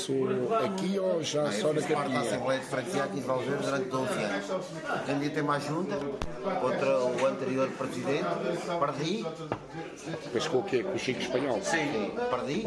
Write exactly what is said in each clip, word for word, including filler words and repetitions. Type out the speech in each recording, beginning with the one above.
isso aqui ou já não, só na capinha? Eu fiz parte da Assembleia de Freguesia aqui de Valverde durante doze anos. Candidatei uma junta contra o anterior presidente, perdi. Mas com o quê? Com o Chico Espanhol? Sim, perdi.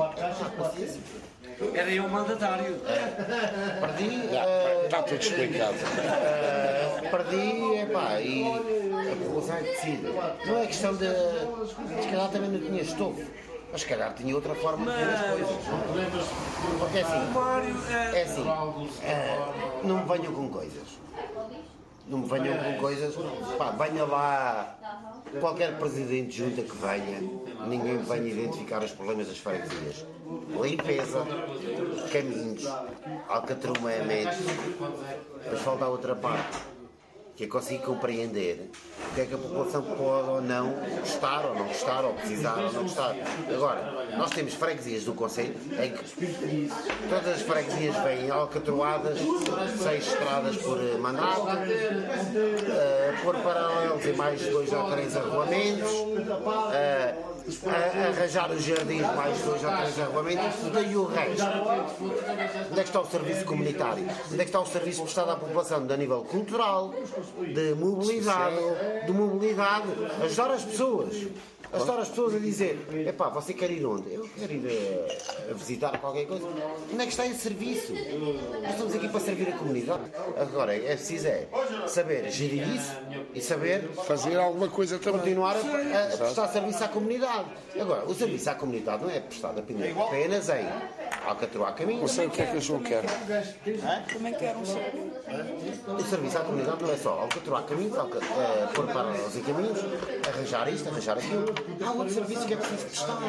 Era eu o mandatário. É. Perdi. Está uh, tudo explicado. Uh, perdi, epá, e a população é que decide. Não é questão de. Se calhar também não tinha estofo. Mas se calhar tinha outra forma de ver as coisas. Porque é assim. É assim. Uh, não me venham com coisas. Não me venham com coisas. Pá, venha lá. Qualquer presidente de junta que venha, ninguém venha identificar os problemas das freguesias. Limpeza, caminhos, alcatrumamento. Mas falta a outra parte, que eu consigo compreender o que é que a população pode ou não gostar, ou não gostar, ou precisar ou não gostar. Agora, nós temos freguesias do Conselho em que todas as freguesias vêm alcatroadas, seis estradas por mandato, uh, por paralelos e mais dois ou três arruamentos, uh, a arranjar os jardins mais dois ou três arruamentos, e daí o resto. Onde é que está o serviço comunitário? Onde é que está o serviço prestado à população a nível cultural, de mobilidade, de mobilidade, ajudar as pessoas. Ajudar as pessoas a dizer, epá, você quer ir onde? Eu quero ir a, a visitar qualquer coisa. Onde é que está esse serviço? Nós estamos aqui para servir a comunidade. Agora, é preciso é saber gerir isso e saber fazer alguma coisa também. Continuar a, a, a prestar serviço à comunidade. Agora, o serviço à comunidade não é prestado apenas em alcatroar caminhos. Não sei o que é que o João quer. Também quero um serviço. O serviço à comunidade não é só alcatroar caminhos, uh, pôr paralelos em caminhos, arranjar isto, arranjar aquilo. Há outros serviços que é preciso prestar.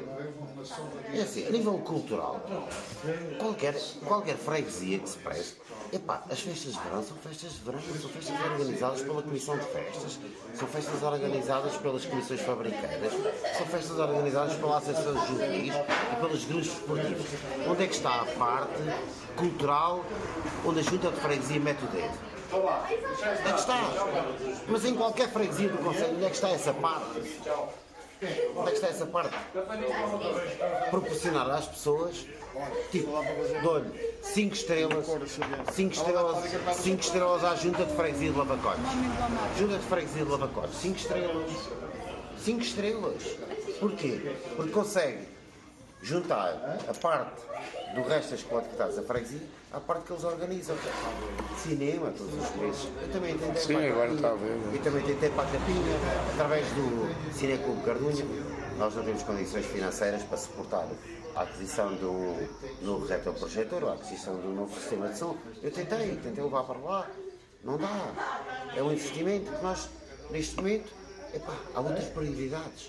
É assim, a nível cultural, qualquer, qualquer freguesia que se preste, epá, as festas de verão são festas de verão, são festas organizadas pela Comissão de Festas, são festas organizadas pelas comissões fabriceiras, são festas organizadas pela Associação Juvenis e pelos grupos esportivos. Onde é que está a parte cultural onde a Junta de Freguesia mete o dedo? Onde é que está? Mas em qualquer freguesia do Conselho, onde é que está essa parte? Onde é que está essa parte? Proporcionar às pessoas, tipo, dou-lhe cinco estrelas, cinco estrelas, cinco estrelas à Junta de Freguesia de Lavacotes. Junta de Freguesia de Lavacotes, cinco estrelas. cinco estrelas. Porquê? Porque consegue juntar a parte do resto das coletividades da freguesia à parte que eles organizam. Cinema, todos os meses. Eu também tentei Sim, para a agora Capinha. está a ver. Eu também tentei para a Capinha, através do Cineclube Cardunha. Nós não temos condições financeiras para suportar a aquisição do novo retroprojetor, a aquisição do novo sistema de som. Eu tentei, tentei levar para lá. Não dá. É um investimento que nós, neste momento, epá, há outras prioridades.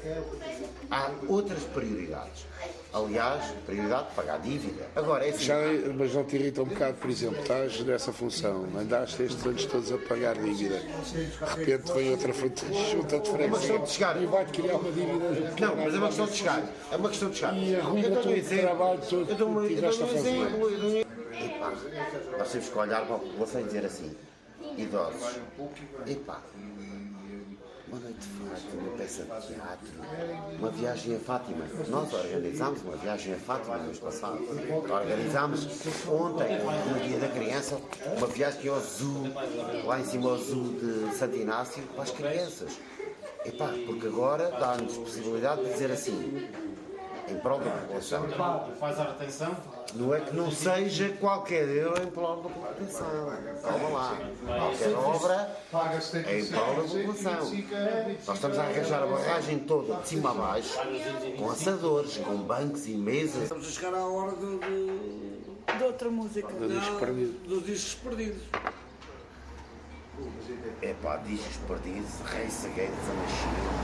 Há outras prioridades. Aliás, prioridade de pagar dívida. Agora, é assim. Já, mas não te irrita um bocado, por exemplo, estás nessa função, andaste estes anos todos a pagar dívida, de repente vem outra junta de freguesia e vai-te criar uma dívida. Não, mas é uma questão de chegar. É uma questão de chegar. E arruina todo o trabalho todo eu dou que tiveste a fazer. Epá, nós temos que olhar para a população e dizer assim: idosos, epá, uma noite de Fátima, uma peça de teatro, uma viagem a Fátima. Nós organizámos uma viagem a Fátima no mês passado. Organizámos ontem, no dia da criança, uma viagem ao zoo, lá em cima ao zoo de Santo Inácio, para as crianças. Epá, porque agora dá-nos possibilidade de dizer assim, em prol da população. Faz a atenção. Não é que não seja qualquer euro em prol da população. Calma lá. Qualquer obra é em prol da população. Nós estamos a arranjar a barragem toda, de cima a baixo, com assadores, com bancos e mesas. Estamos a chegar à hora do, do, De outra música. Do disco perdido. dos discos perdidos. É pá, discos perdidos, Race Against the Machine.